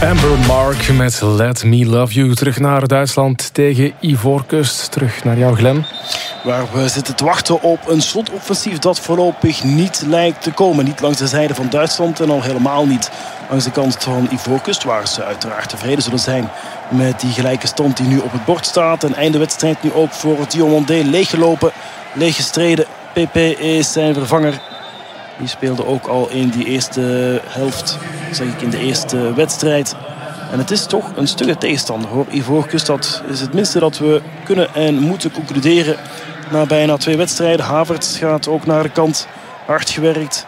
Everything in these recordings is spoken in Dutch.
Amber Mark met Let Me Love You. Terug naar Duitsland tegen Ivoorkust. Terug naar jou, Glenn. Waar we zitten te wachten op een slotoffensief dat voorlopig niet lijkt te komen. Niet langs de zijde van Duitsland en al helemaal niet langs de kant van Ivoorkust. Waar ze uiteraard tevreden zullen zijn met die gelijke stand die nu op het bord staat. Een einde wedstrijd nu ook voor Diomandé. Leeggelopen, leeggestreden. PP is zijn vervanger. Die speelde ook al in die eerste helft, zeg ik, in de eerste wedstrijd. En het is toch een stugge tegenstander, hoor. Ivoorkust, dat is het minste dat we kunnen en moeten concluderen na bijna 2 wedstrijden. Havertz gaat ook naar de kant. Hard gewerkt.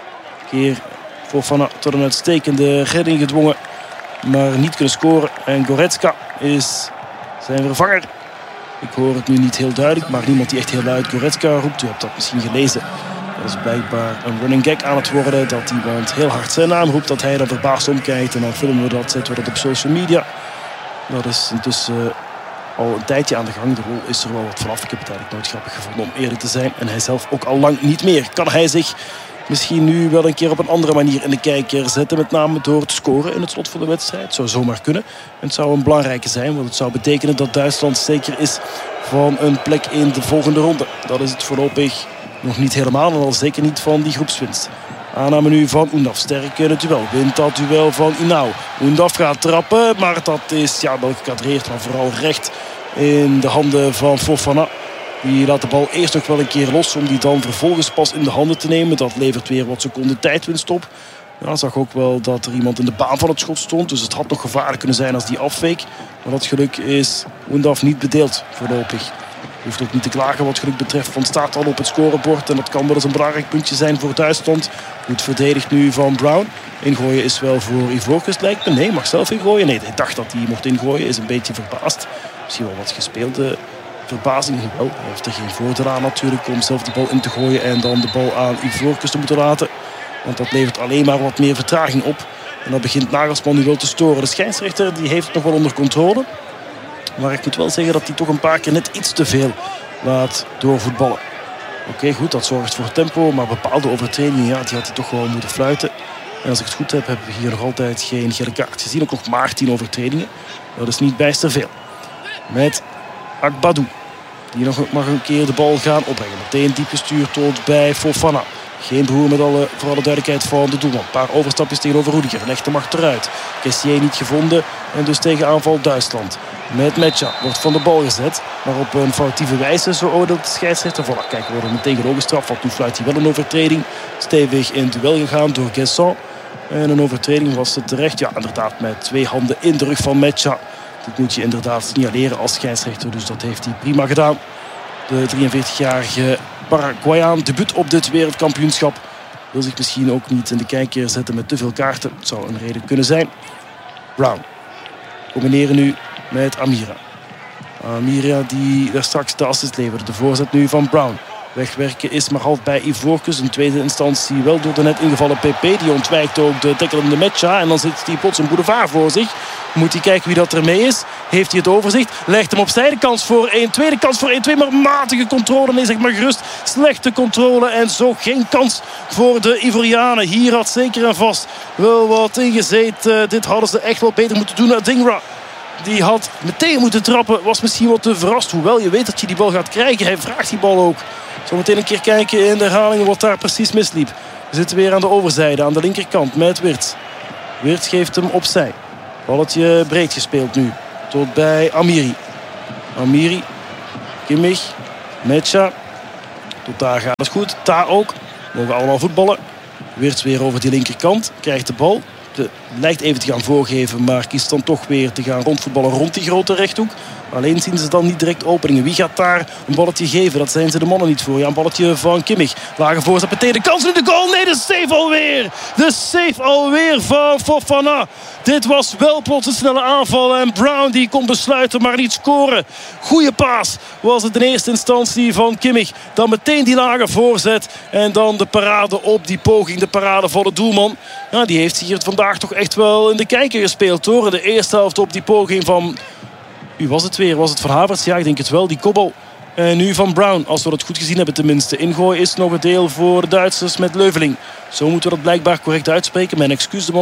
Keer Fofana tot een uitstekende redding gedwongen. Maar niet kunnen scoren. En Goretzka is zijn vervanger. Ik hoor het nu niet heel duidelijk, maar niemand die echt heel luid Goretzka roept. U hebt dat misschien gelezen. Dat is blijkbaar een running gag aan het worden. Dat iemand heel hard zijn naam roept. Dat hij dan verbaasd omkijkt. En dan filmen we dat, zetten we dat op social media. Dat is intussen al een tijdje aan de gang. De rol is er wel wat vanaf. Ik heb het eigenlijk nooit grappig gevonden om eerlijk te zijn. En hij zelf ook al lang niet meer. Kan hij zich misschien nu wel een keer op een andere manier in de kijker zetten. Met name door te scoren in het slot van de wedstrijd. Het zou zomaar kunnen. En het zou een belangrijke zijn. Want het zou betekenen dat Duitsland zeker is van een plek in de volgende ronde. Dat is het voorlopig nog niet helemaal. En al zeker niet van die groepswinst. Aanname nu van Undav. Sterk in het duel. Wint dat duel van Inau. Undav gaat trappen. Maar dat is wel gekadreerd. Maar vooral recht in de handen van Fofana. Die laat de bal eerst nog wel een keer los. Om die dan vervolgens pas in de handen te nemen. Dat levert weer wat seconden tijdwinst op. Ja, zag ook wel dat er iemand in de baan van het schot stond. Dus het had nog gevaarlijk kunnen zijn als die afweek. Maar dat geluk is Undav niet bedeeld voorlopig. Hoeft ook niet te klagen wat geluk betreft. Want staat al op het scorebord. En dat kan wel eens een belangrijk puntje zijn voor Duitsland. Goed verdedigd nu van Brown. Ingooien is wel voor Ivoorkust, lijkt me. Nee, mag zelf ingooien. Nee, hij dacht dat hij mocht ingooien. Is een beetje verbaasd. Misschien wel wat gespeelde verbazing. Wel, hij heeft er geen voordeel aan natuurlijk om zelf de bal in te gooien. En dan de bal aan Ivoorkust te moeten laten. Want dat levert alleen maar wat meer vertraging op. En dat begint Nagelsman nu wel te storen. De scheidsrechter die heeft het nog wel onder controle. Maar ik moet wel zeggen dat hij toch een paar keer net iets te veel laat doorvoetballen. Oké, goed, dat zorgt voor tempo. Maar bepaalde overtredingen, ja, die had hij toch wel moeten fluiten. En als ik het goed heb, hebben we hier nog altijd geen gele kaart gezien. Ook nog maar 10 overtredingen. Dat is niet bijster veel. Met Akbadou. Die nog mag een keer de bal gaan opbrengen. Meteen diep gestuurd tot bij Fofana. Geen behoer met voor alle duidelijkheid van de doelman. Een paar overstapjes tegenover Rudiger. Legt hem achteruit. Kessier niet gevonden. En dus tegen aanval Duitsland. Met Mecha wordt van de bal gezet. Maar op een foutieve wijze, zo oordeelt de scheidsrechter. Voilà, kijk, we worden meteen gewoon gestraft. Want nu fluit hij wel een overtreding. Stevig in het duel gegaan door Guesson. En een overtreding was het terecht. Ja, inderdaad, met 2 handen in de rug van Mecha. Dit moet je inderdaad signaleren als scheidsrechter. Dus dat heeft hij prima gedaan. De 43-jarige Paraguayaan, debuut op dit wereldkampioenschap. Wil zich misschien ook niet in de kijker zetten met te veel kaarten. Het zou een reden kunnen zijn. Brown. Combineren nu met Amira. Amira die daar straks de assist leverde. De voorzet nu van Brown. Wegwerken is maar half bij Ivoorkust. In tweede instantie wel door de net ingevallen PP. Die ontwijkt ook de tackelende Mecha. En dan zit hij plots een boulevard voor zich. Moet hij kijken wie dat ermee is. Heeft hij het overzicht. Legt hem opzij. De kans voor 1-2. De kans voor 1-2. Maar matige controle. Nee, zeg maar gerust. Slechte controle. En zo geen kans voor de Ivorianen. Hier had zeker en vast wel wat ingezeten. Dit hadden ze echt wel beter moeten doen. Adingra. Die had meteen moeten trappen. Was misschien wat te verrast. Hoewel je weet dat je die bal gaat krijgen. Hij vraagt die bal ook. Zometeen een keer kijken in de herhalingen wat daar precies misliep. We zitten weer aan de overzijde. Aan de linkerkant met Wirtz. Wirtz geeft hem opzij. Balletje breed gespeeld nu. Tot bij Amiri. Amiri. Kimmich. Mecha. Tot daar gaat het goed. Ta ook. Mogen allemaal voetballen. Wirtz weer over die linkerkant. Krijgt de bal. Lijkt even te gaan voorgeven, maar kiest dan toch weer te gaan rondvoetballen rond die grote rechthoek. Alleen zien ze dan niet direct openingen. Wie gaat daar een balletje geven? Dat zijn ze de mannen niet voor. Ja, een balletje van Kimmich. Lage voorzet, meteen de kans nu de goal. Nee, de save alweer. De save alweer van Fofana. Dit was wel plots een snelle aanval. En Brown die kon besluiten, maar niet scoren. Goeie paas was het in eerste instantie van Kimmich. Dan meteen die lage voorzet. En dan de parade op die poging. De parade van de doelman. Ja, die heeft hier vandaag toch echt wel in de kijker gespeeld, hoor. De eerste helft op die poging van... Wie was het weer? Was het van Havertz? Ja, ik denk het wel. Die kopbal. En nu van Brown. Als we dat goed gezien hebben tenminste. Ingooi is nog een deel voor de Duitsers met Leuveling. Zo moeten we dat blijkbaar correct uitspreken. Mijn excuus, de man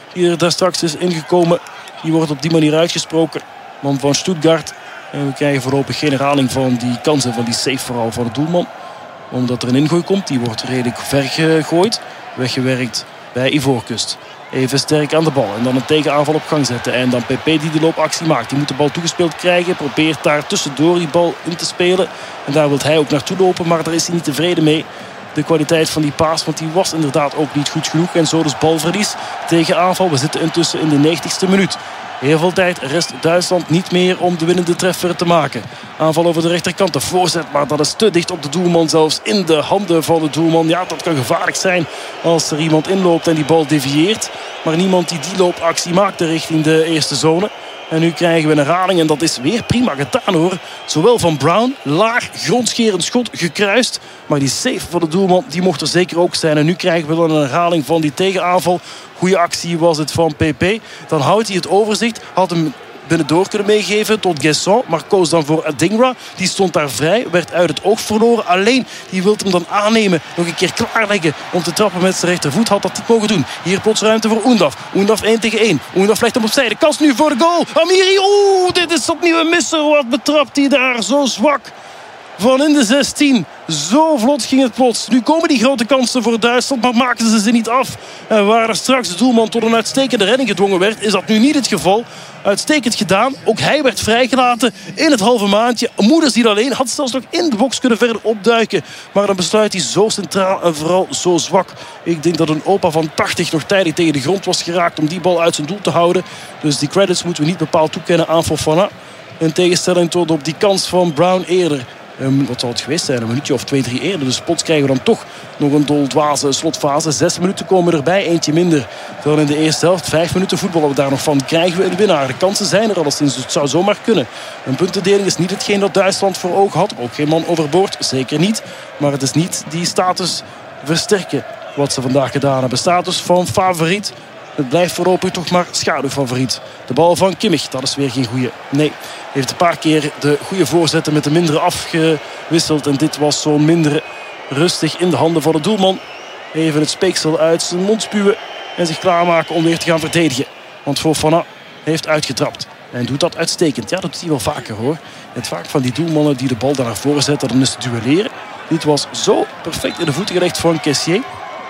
die er daar straks is ingekomen. Die wordt op die manier uitgesproken. Man van Stuttgart. En we krijgen voorlopig geen herhaling van die kansen, van die save vooral van de doelman. Omdat er een ingooi komt. Die wordt redelijk ver gegooid. Weggewerkt bij Ivoorkust. Even sterk aan de bal. En dan een tegenaanval op gang zetten. En dan PP die de loopactie maakt. Die moet de bal toegespeeld krijgen. Probeert daar tussendoor die bal in te spelen. En daar wil hij ook naartoe lopen. Maar daar is hij niet tevreden mee. De kwaliteit van die paas. Want die was inderdaad ook niet goed genoeg. En zo dus balverlies. Tegenaanval. We zitten intussen in de 90ste minuut. Heel veel tijd rest Duitsland niet meer om de winnende treffer te maken. Aanval over de rechterkant, de voorzet, maar dat is te dicht op de doelman. Zelfs in de handen van de doelman. Ja, dat kan gevaarlijk zijn als er iemand inloopt en die bal devieert. Maar niemand die loopactie maakte richting de eerste zone. En nu krijgen we een herhaling en dat is weer prima gedaan hoor. Zowel van Brown, laag, grondscherend schot, gekruist. Maar die save van de doelman, die mocht er zeker ook zijn. En nu krijgen we dan een herhaling van die tegenaanval. Goeie actie was het van PP. Dan houdt hij het overzicht, had hem binnendoor kunnen meegeven tot Guesson. Maar koos dan voor Adingra. Die stond daar vrij, werd uit het oog verloren. Alleen, die wil hem dan aannemen. Nog een keer klaarleggen om te trappen met zijn rechtervoet. Had dat niet mogen doen. Hier plots ruimte voor Oendaf. Oendaf 1 tegen 1. Oendaf legt hem opzij. De kans nu voor de goal. Amiri, dit is opnieuw een misser. Wat betrapt hij daar? Zo zwak. Van in de 16. Zo vlot ging het plots. Nu komen die grote kansen voor Duitsland, maar maken ze niet af. En waar er straks de doelman tot een uitstekende redding gedwongen werd, is dat nu niet het geval. Uitstekend gedaan. Ook hij werd vrijgelaten in het halve maandje. Moeders niet alleen. Had zelfs nog in de box kunnen verder opduiken. Maar dan besluit hij zo centraal en vooral zo zwak. Ik denk dat een opa van 80 nog tijdig tegen de grond was geraakt om die bal uit zijn doel te houden. Dus die credits moeten we niet bepaald toekennen aan Fofana. In tegenstelling tot op die kans van Brown eerder. Wat zal het geweest zijn? Een minuutje of 2-3 eerder. Dus plots krijgen we dan toch nog een doldwaze slotfase. 6 minuten komen erbij. Eentje minder dan in de eerste helft. 5 minuten voetballen we daar nog van. Krijgen we een winnaar. De kansen zijn er alleszins. Dus het zou zomaar kunnen. Een puntendeling is niet hetgeen dat Duitsland voor ogen had. Ook geen man overboord. Zeker niet. Maar het is niet die status versterken wat ze vandaag gedaan hebben. Status van favoriet. Het blijft voorlopig toch maar schaduwfavoriet. De bal van Kimmich, dat is weer geen goeie. Nee, heeft een paar keer de goede voorzetten met de mindere afgewisseld. En dit was zo'n mindere rustig in de handen van de doelman. Even het speeksel uit zijn mond spuwen en zich klaarmaken om weer te gaan verdedigen. Want Fofana heeft uitgetrapt. En doet dat uitstekend. Ja, dat doet hij wel vaker hoor. Het vaak van die doelmannen die de bal daar naar voren zetten, dan is het duelleren. Dit was zo perfect in de voeten gelegd van Kessié.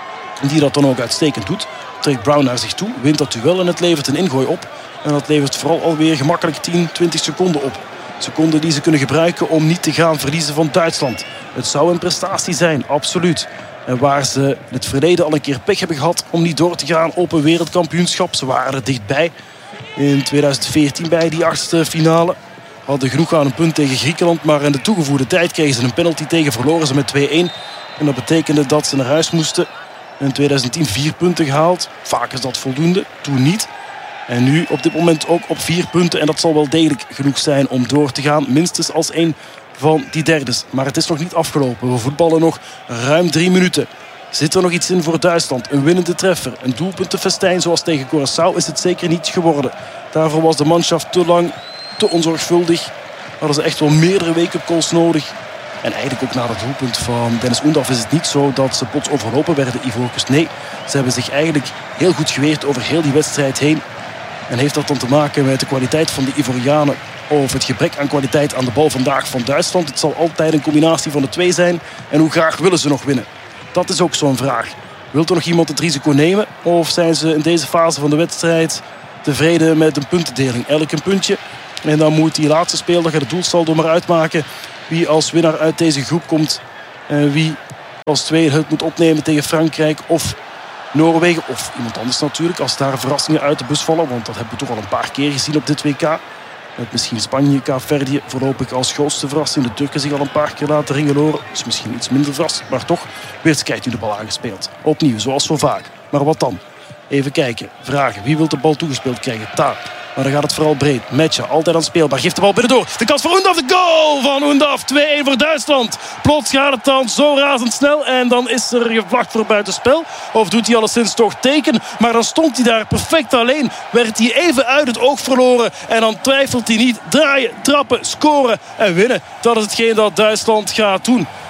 Die dat dan ook uitstekend doet. Trekt Brown naar zich toe, wint dat duel en het levert een ingooi op. En dat levert vooral alweer gemakkelijk 10-20 seconden op. Seconden die ze kunnen gebruiken om niet te gaan verliezen van Duitsland. Het zou een prestatie zijn, absoluut. En waar ze in het verleden al een keer pech hebben gehad om niet door te gaan op een wereldkampioenschap. Ze waren er dichtbij. In 2014 bij die 8e finale. Hadden genoeg aan een punt tegen Griekenland. Maar in de toegevoegde tijd kregen ze een penalty tegen. Verloren ze met 2-1. En dat betekende dat ze naar huis moesten. In 2010 4 punten gehaald. Vaak is dat voldoende, toen niet. En nu op dit moment ook op 4 punten. En dat zal wel degelijk genoeg zijn om door te gaan. Minstens als een van die derdes. Maar het is nog niet afgelopen. We voetballen nog ruim 3 minuten. Zit er nog iets in voor Duitsland? Een winnende treffer. Een doelpuntenfestijn zoals tegen Curaçao is het zeker niet geworden. Daarvoor was de manschaft te lang, te onzorgvuldig. Hadden ze echt wel meerdere wake-up calls nodig. En eigenlijk ook na het doelpunt van Dennis Oendaf is het niet zo dat ze plots overlopen werden, Ivoorkust. Nee, ze hebben zich eigenlijk heel goed geweerd over heel die wedstrijd heen. En heeft dat dan te maken met de kwaliteit van de Ivorianen of het gebrek aan kwaliteit aan de bal vandaag van Duitsland? Het zal altijd een combinatie van de twee zijn. En hoe graag willen ze nog winnen? Dat is ook zo'n vraag. Wilt er nog iemand het risico nemen? Of zijn ze in deze fase van de wedstrijd tevreden met een puntendeling? Elk een puntje. En dan moet die laatste speler het doelsaldo maar uitmaken wie als winnaar uit deze groep komt. En wie als tweede het moet opnemen tegen Frankrijk of Noorwegen. Of iemand anders natuurlijk. Als daar verrassingen uit de bus vallen. Want dat hebben we toch al een paar keer gezien op dit WK. Met misschien Spanje, Kaapverdië voorlopig als grootste verrassing. De Turken zich al een paar keer laten ringeloren. Dus misschien iets minder verrassend. Maar toch, Weerts krijgt nu de bal aangespeeld. Opnieuw, zoals zo vaak. Maar wat dan? Even kijken. Vragen. Wie wil de bal toegespeeld krijgen? Daar. Maar dan gaat het vooral breed. Matcha, altijd aanspeelbaar. Geeft de bal binnendoor. De kans voor Oendaf. De goal van Oendaf. 2-1 voor Duitsland. Plots gaat het dan zo razendsnel. En dan is er gevlacht voor buitenspel. Of doet hij alleszins toch teken. Maar dan stond hij daar perfect alleen. Werd hij even uit het oog verloren. En dan twijfelt hij niet. Draaien, trappen, scoren en winnen. Dat is hetgeen dat Duitsland gaat doen.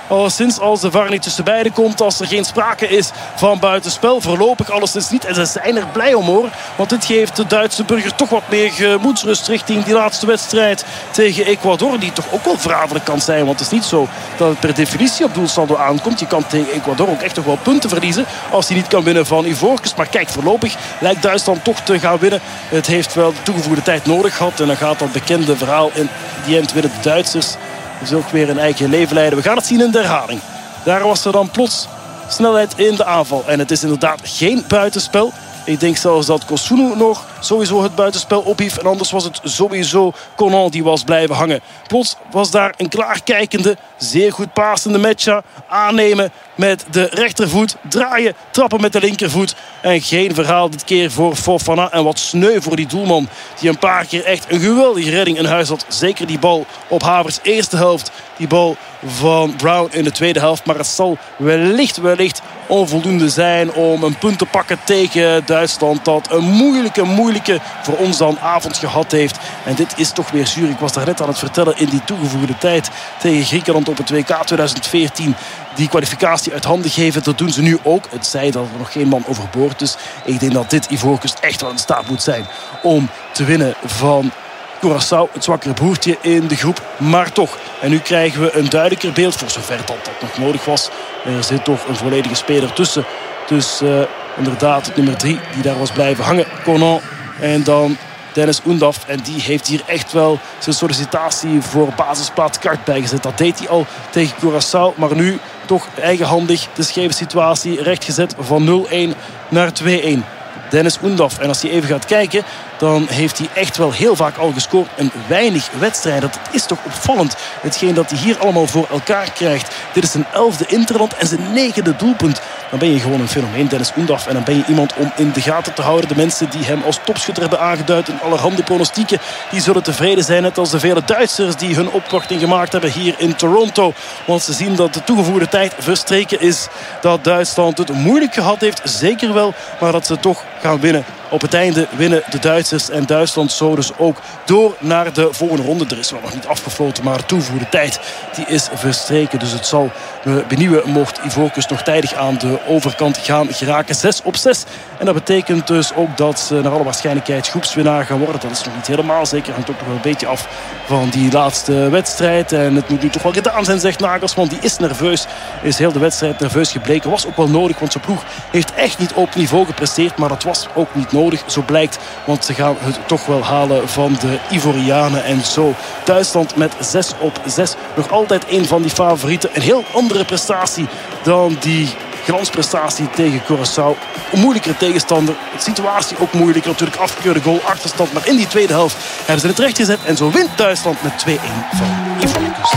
Sinds als de VAR niet tussen beiden komt, als er geen sprake is van buitenspel, voorlopig alleszins niet. En ze zijn er blij om, hoor. Want dit geeft de Duitse burger toch wat meer gemoedsrust richting die laatste wedstrijd tegen Ecuador, die toch ook wel verraderlijk kan zijn. Want het is niet zo dat het per definitie op doelsaldo aankomt. Je kan tegen Ecuador ook echt nog wel punten verliezen als hij niet kan winnen van Ivoorkust. Maar kijk, voorlopig lijkt Duitsland toch te gaan winnen. Het heeft wel de toegevoegde tijd nodig gehad. En dan gaat dat bekende verhaal in die end winnen de Duitsers. Dus ook weer een eigen leven leiden. We gaan het zien in de herhaling. Daar was er dan plots snelheid in de aanval. En het is inderdaad geen buitenspel. Ik denk zelfs dat Kosunu nog sowieso het buitenspel ophief. En anders was het sowieso Conan die was blijven hangen. Plots was daar een klaarkijkende, zeer goed passende Mecha. Aannemen met de rechtervoet. Draaien, trappen met de linkervoet. En geen verhaal dit keer voor Fofana. En wat sneu voor die doelman. Die een paar keer echt een geweldige redding in huis had. Zeker die bal op Havers eerste helft. Die bal van Brown in de tweede helft. Maar het zal wellicht onvoldoende zijn om een punt te pakken tegen Duitsland. Dat een moeilijke voor ons dan avond gehad heeft. En dit is toch weer zuur. Ik was daar net aan het vertellen in die toegevoegde tijd tegen Griekenland op het WK 2014. Die kwalificatie uit handen geven, dat doen ze nu ook. Het zei dat er nog geen man overboord. Dus ik denk dat dit Ivoorkust echt wel in staat moet zijn om te winnen van Curaçao, het zwakkere broertje in de groep. Maar toch. En nu krijgen we een duidelijker beeld, voor zover dat nog nodig was. Er zit toch een volledige speler tussen. Dus inderdaad het nummer 3 die daar was blijven hangen. Conan en dan Dennis Undav. En die heeft hier echt wel zijn sollicitatie voor basisplaats kaart bijgezet. Dat deed hij al tegen Curaçao. Maar nu toch eigenhandig de scheve situatie rechtgezet van 0-1 naar 2-1. Dennis Undav. En als hij even gaat kijken, dan heeft hij echt wel heel vaak al gescoord. Een weinig wedstrijden. Dat is toch opvallend. Hetgeen dat hij hier allemaal voor elkaar krijgt. Dit is zijn 11e interland en zijn 9e doelpunt. Dan ben je gewoon een fenomeen, Dennis Undav. En dan ben je iemand om in de gaten te houden. De mensen die hem als topschutter hebben aangeduid in allerhande pronostieken, die zullen tevreden zijn. Net als de vele Duitsers die hun opwachting gemaakt hebben hier in Toronto. Want ze zien dat de toegevoegde tijd verstreken is. Dat Duitsland het moeilijk gehad heeft. Zeker wel. Maar dat ze toch gaan winnen. Op het einde winnen de Duitsers en Duitsland zo dus ook door naar de volgende ronde. Er is wel nog niet afgefloten, maar de toegevoegde tijd die is verstreken. Dus het zal me benieuwen mocht Ivoorkust nog tijdig aan de overkant gaan geraken. 6-6. En dat betekent dus ook dat ze naar alle waarschijnlijkheid groepswinnaar gaan worden. Dat is nog niet helemaal zeker. Hangt ook nog wel een beetje af van die laatste wedstrijd. En het moet nu toch wel gedaan zijn, zegt Nagelsman. Die is nerveus. Is heel de wedstrijd nerveus gebleken. Was ook wel nodig, want zijn ploeg heeft echt niet op niveau gepresteerd. Maar dat was ook niet nodig, zo blijkt. Want ze gaan het toch wel halen van de Ivorianen. En zo Duitsland met 6-6. Nog altijd een van die favorieten. Een heel andere prestatie dan die glansprestatie tegen Curaçao. Een moeilijkere tegenstander. De situatie ook moeilijker. Natuurlijk afgekeurde goal, achterstand. Maar in die tweede helft hebben ze het recht gezet. En zo wint Duitsland met 2-1 van Ivoorkust.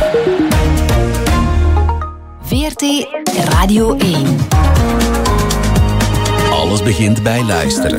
VRT Radio 1. Alles begint bij luisteren.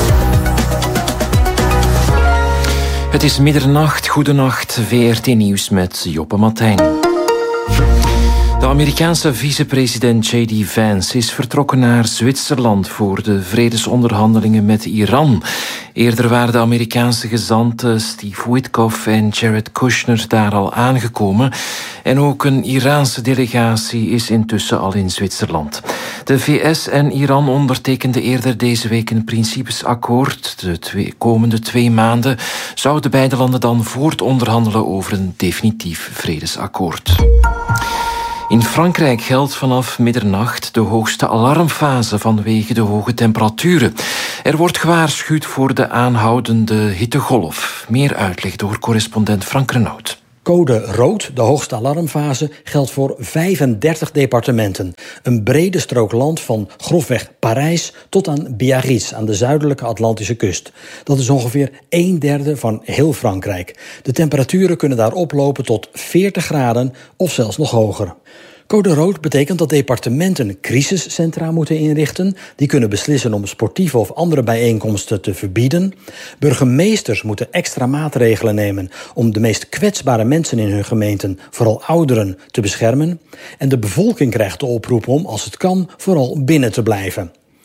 Het is middernacht. Goedenacht. VRT Nieuws met Joppe Martijn. De Amerikaanse vicepresident J.D. Vance is vertrokken naar Zwitserland voor de vredesonderhandelingen met Iran. Eerder waren de Amerikaanse gezanten Steve Witkoff en Jared Kushner daar al aangekomen. En ook een Iraanse delegatie is intussen al in Zwitserland. De VS en Iran ondertekenden eerder deze week een principesakkoord. De komende 2 maanden zouden beide landen dan voortonderhandelen over een definitief vredesakkoord. In Frankrijk geldt vanaf middernacht de hoogste alarmfase vanwege de hoge temperaturen. Er wordt gewaarschuwd voor de aanhoudende hittegolf. Meer uitleg door correspondent Frank Renaud. Code rood, de hoogste alarmfase, geldt voor 35 departementen. Een brede strook land van grofweg Parijs tot aan Biarritz aan de zuidelijke Atlantische kust. Dat is ongeveer 1/3 van heel Frankrijk. De temperaturen kunnen daar oplopen tot 40 graden of zelfs nog hoger. Code rood betekent dat departementen crisiscentra moeten inrichten. Die kunnen beslissen om sportieve of andere bijeenkomsten te verbieden. Burgemeesters moeten extra maatregelen nemen om de meest kwetsbare mensen in hun gemeenten, vooral ouderen, te beschermen. En de bevolking krijgt de oproep om, als het kan, vooral binnen te blijven.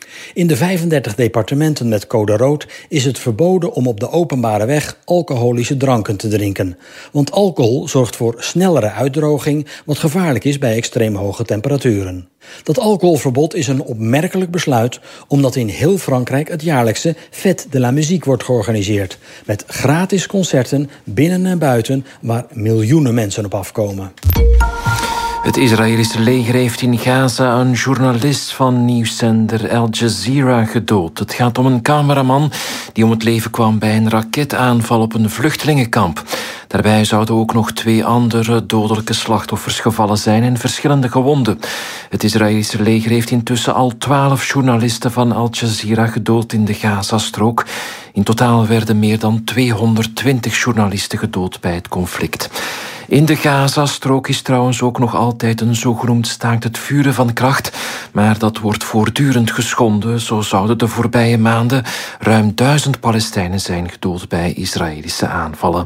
In de 35 departementen met code rood is het verboden om op de openbare weg alcoholische dranken te drinken. Want alcohol zorgt voor snellere uitdroging, wat gevaarlijk is bij extreem hoge temperaturen. Dat alcoholverbod is een opmerkelijk besluit, omdat in heel Frankrijk het jaarlijkse Fête de la Musique wordt georganiseerd. Met gratis concerten binnen en buiten waar miljoenen mensen op afkomen. Het Israëlische leger heeft in Gaza een journalist van nieuwszender Al Jazeera gedood. Het gaat om een cameraman die om het leven kwam bij een raketaanval op een vluchtelingenkamp. Daarbij zouden ook nog 2 andere dodelijke slachtoffers gevallen zijn en verschillende gewonden. Het Israëlische leger heeft intussen al 12 journalisten van Al Jazeera gedood in de Gazastrook. In totaal werden meer dan 220 journalisten gedood bij het conflict. In de Gazastrook is trouwens ook nog altijd een zogenoemd staakt het vuren van kracht, maar dat wordt voortdurend geschonden. Zo zouden de voorbije maanden ruim 1000 Palestijnen zijn gedood bij Israëlische aanvallen.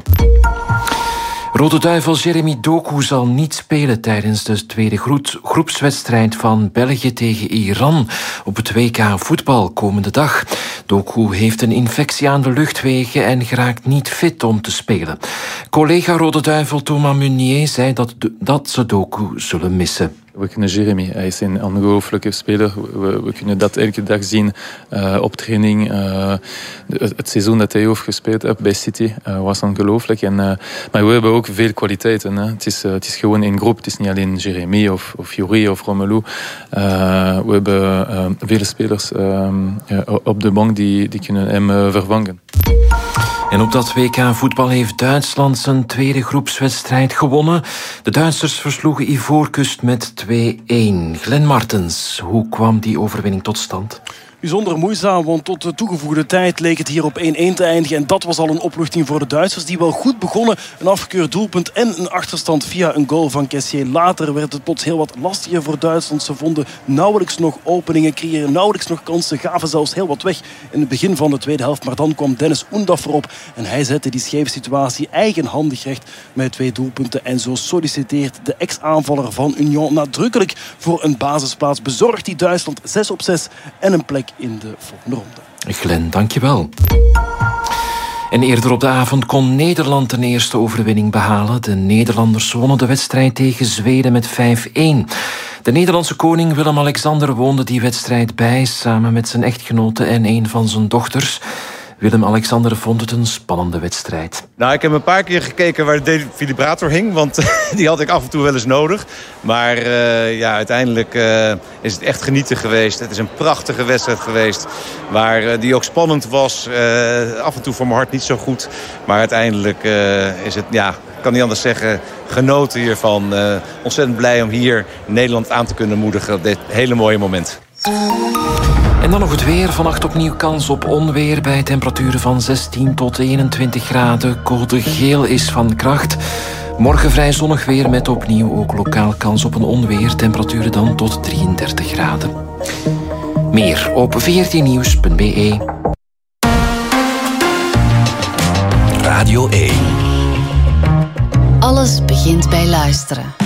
Rode Duivel Jeremy Doku zal niet spelen tijdens de tweede groepswedstrijd van België tegen Iran op het WK voetbal komende dag. Doku heeft een infectie aan de luchtwegen en geraakt niet fit om te spelen. Collega Rode Duivel Thomas Meunier zei dat ze Doku zullen missen. We kunnen Jeremy, hij is een ongelooflijke speler. We kunnen dat elke dag zien op training. Het seizoen dat hij heeft gespeeld bij City was ongelooflijk. Maar we hebben ook veel kwaliteiten. Het is gewoon een groep. Het is niet alleen Jeremy of Yuri of Romelu. We hebben veel spelers op de bank die kunnen hem vervangen. En op dat WK voetbal heeft Duitsland zijn tweede groepswedstrijd gewonnen. De Duitsers versloegen Ivoorkust met 2-1. Glenn Martens, hoe kwam die overwinning tot stand? Bijzonder moeizaam, want tot de toegevoegde tijd leek het hier op 1-1 te eindigen. En dat was al een opluchting voor de Duitsers, die wel goed begonnen. Een afgekeurd doelpunt en een achterstand via een goal van Kessié. Later werd het plots heel wat lastiger voor Duitsland. Ze vonden nauwelijks nog openingen, creëren nauwelijks nog kansen. Gaven zelfs heel wat weg in het begin van de tweede helft. Maar dan kwam Dennis Undav erop en hij zette die scheve situatie eigenhandig recht met 2 doelpunten. En zo solliciteert de ex-aanvaller van Union nadrukkelijk voor een basisplaats. Bezorgt die Duitsland 6-6 en een plek in de volgende ronde. Glenn, dankjewel. En eerder op de avond kon Nederland een eerste overwinning behalen. De Nederlanders wonnen de wedstrijd tegen Zweden met 5-1. De Nederlandse koning Willem-Alexander woonde die wedstrijd bij, samen met zijn echtgenote en een van zijn dochters. Willem-Alexander vond het een spannende wedstrijd. Nou, ik heb een paar keer gekeken waar de defibrillator hing, want die had ik af en toe wel eens nodig. Maar uiteindelijk is het echt genieten geweest. Het is een prachtige wedstrijd geweest, waar die ook spannend was. Af en toe voor mijn hart niet zo goed. Maar uiteindelijk is het, ik kan niet anders zeggen, genoten hiervan. Ontzettend blij om hier Nederland aan te kunnen moedigen op dit hele mooie moment. En dan nog het weer. Vannacht opnieuw kans op onweer bij temperaturen van 16 tot 21 graden. Code geel is van kracht. Morgen vrij zonnig weer met opnieuw ook lokaal kans op een onweer. Temperaturen dan tot 33 graden. Meer op 14nieuws.be. Radio 1. Alles begint bij luisteren.